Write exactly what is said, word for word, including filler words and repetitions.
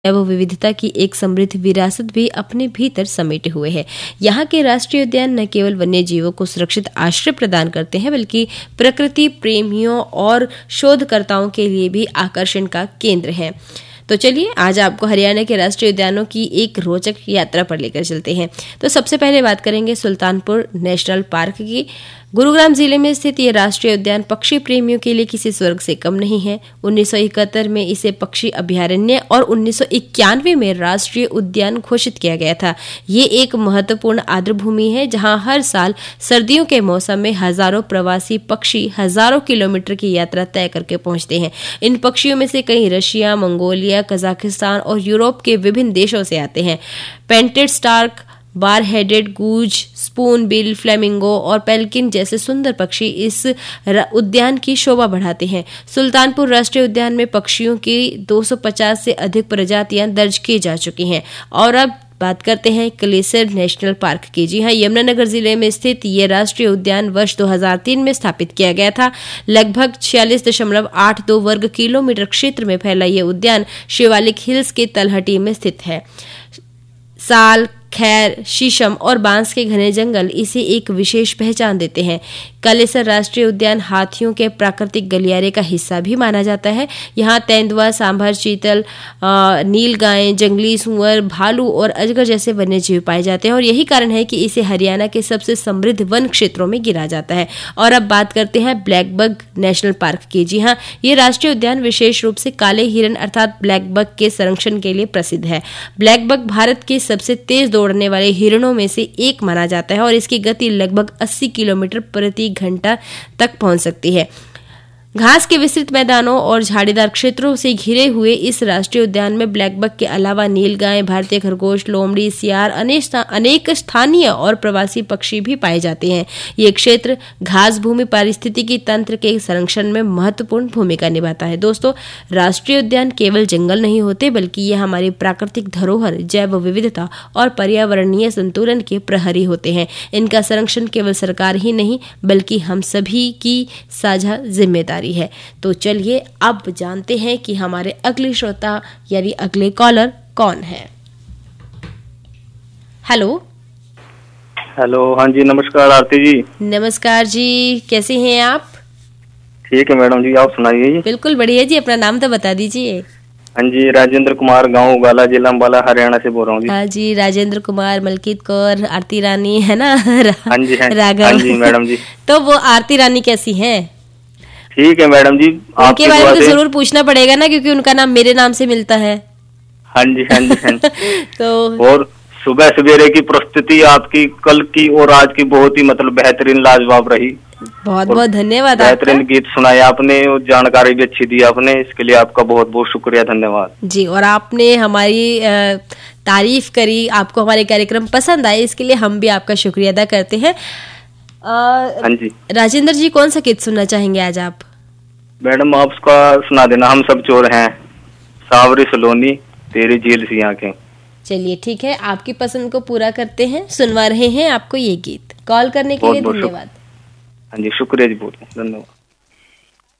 जैव विविधता की एक समृद्ध विरासत भी अपने भीतर समेटे हुए है। यहाँ के राष्ट्रीय उद्यान न केवल वन्य जीवों को सुरक्षित आश्रय प्रदान करते हैं, बल्कि प्रकृति प्रेमियों और शोधकर्ताओं के लिए भी आकर्षण का केंद्र है। तो चलिए आज आपको हरियाणा के राष्ट्रीय उद्यानों की एक रोचक यात्रा पर लेकर चलते हैं। तो सबसे पहले बात करेंगे सुल्तानपुर नेशनल पार्क की। गुरुग्राम जिले में स्थित ये राष्ट्रीय उद्यान पक्षी प्रेमियों के लिए किसी स्वर्ग से कम नहीं है। उन्नीस सौ इकहत्तर में इसे पक्षी अभयारण्य और उन्नीस सौ इक्यानवे में राष्ट्रीय उद्यान घोषित किया गया था। ये एक महत्वपूर्ण आर्द्रभूमि है जहां हर साल सर्दियों के मौसम में हजारों प्रवासी पक्षी हजारों किलोमीटर की यात्रा तय करके पहुंचते हैं। इन पक्षियों में से कई रशिया, मंगोलिया, कजाकिस्तान और यूरोप के विभिन्न देशों से आते हैं। Painted stork, bar headed goose, spoon bill, flamingo और पेल्किन जैसे सुंदर पक्षी इस उद्यान की शोभा बढ़ाते हैं। सुल्तानपुर राष्ट्रीय उद्यान में पक्षियों की दो सौ पचास से अधिक प्रजातियां दर्ज की जा चुकी हैं। और अब बात करते हैं कलेसर नेशनल पार्क की। जी हाँ, यमुनानगर जिले में स्थित ये राष्ट्रीय उद्यान वर्ष दो हज़ार तीन में स्थापित किया गया था। लगभग छियालीस दशमलव आठ दो वर्ग किलोमीटर क्षेत्र में फैला ये उद्यान शिवालिक हिल्स के तलहटी में स्थित है। साल, खैर, शीशम और बांस के घने जंगल इसे एक विशेष पहचान देते हैं। कलेसर राष्ट्रीय उद्यान हाथियों के प्राकृतिक गलियारे का हिस्सा भी माना जाता है। यहाँ तेंदुआ, सांभर, चीतल, नील गाय, जंगली सूअर, भालू और अजगर जैसे वन्य जीव पाए जाते हैं और यही कारण है कि इसे हरियाणा के सबसे समृद्ध वन क्षेत्रों में गिना जाता है। और अब बात करते हैं ब्लैक बग नेशनल पार्क की। जी हाँ, ये राष्ट्रीय उद्यान विशेष रूप से काले हिरन अर्थात ब्लैक बग के संरक्षण के लिए प्रसिद्ध है। ब्लैक बग भारत के सबसे तेज दौड़ने वाले हिरणों में से एक माना जाता है और इसकी गति लगभग अस्सी किलोमीटर प्रति घंटा तक पहुंच सकती है। घास के विस्तृत मैदानों और झाड़ीदार क्षेत्रों से घिरे हुए इस राष्ट्रीय उद्यान में ब्लैक बग के अलावा नीलगाय, भारतीय खरगोश, लोमड़ी, सियार, अनेक स्थानीय और प्रवासी पक्षी भी पाए जाते हैं। ये क्षेत्र घास भूमि पारिस्थितिकी तंत्र के संरक्षण में महत्वपूर्ण भूमिका निभाता है। दोस्तों, राष्ट्रीय उद्यान केवल जंगल नहीं होते, बल्कि ये हमारी प्राकृतिक धरोहर, जैव विविधता और पर्यावरणीय संतुलन के प्रहरी होते हैं। इनका संरक्षण केवल सरकार ही नहीं, बल्कि हम सभी की साझा जिम्मेदारी है। तो चलिए अब जानते हैं कि हमारे अगले श्रोता यानी अगले कॉलर कौन है। हेलो हेलो हाँ जी, नमस्कार आरती जी। नमस्कार जी, कैसे हैं आप? ठीक है मैडम जी, आप सुनाइए जी। बिल्कुल बढ़िया जी, अपना नाम तो बता दीजिए। हाँ जी, राजेंद्र कुमार, गांव उगाला, जिला अंबाला, हरियाणा से बोल रहा हूँ जी। हाँ जी, राजेंद्र कुमार, मलकीत कौर, आरती रानी है ना? हाँ जी राघव। हाँ जी मैडम जी। तो वो आरती रानी कैसी है? ठीक है मैडम जी, उनके बारे में तो जरूर पूछना पड़ेगा ना, क्योंकि उनका नाम मेरे नाम से मिलता है। हाँ जी हाँ जी हाँ जी। तो और सुबह सवेरे की प्रस्तुति आपकी कल की और आज की बहुत ही मतलब बेहतरीन, लाजवाब रही। बहुत बहुत धन्यवाद। बेहतरीन गीत सुनाया आपने और जानकारी भी अच्छी दी आपने, इसके लिए आपका बहुत बहुत शुक्रिया, धन्यवाद जी। और आपने हमारी तारीफ करी, आपको हमारे कार्यक्रम पसंद आए, इसके लिए हम भी आपका शुक्रिया अदा करते हैं। हाँ जी राजेंद्र जी, कौन सा गीत सुनना चाहेंगे आज आप? मैडम आप उसका सुना देना, हम सब चोर हैं, सावरी सलोनी, तेरी झील सी आंखें। चलिए ठीक है, आपकी पसंद को पूरा करते हैं, सुनवा रहे हैं आपको ये गीत। कॉल करने के लिए धन्यवाद। हाँ जी, शुक्रिया जी, बहुत धन्यवाद।